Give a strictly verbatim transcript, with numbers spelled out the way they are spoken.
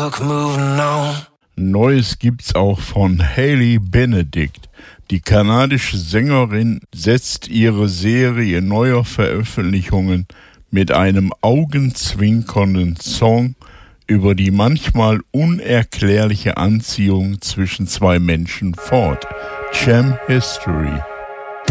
stuck moving on. Neues gibt's auch von Hayley Benedict. Die kanadische Sängerin setzt ihre Serie neuer Veröffentlichungen mit einem augenzwinkernden Song über die manchmal unerklärliche Anziehung zwischen zwei Menschen fort. Jam History.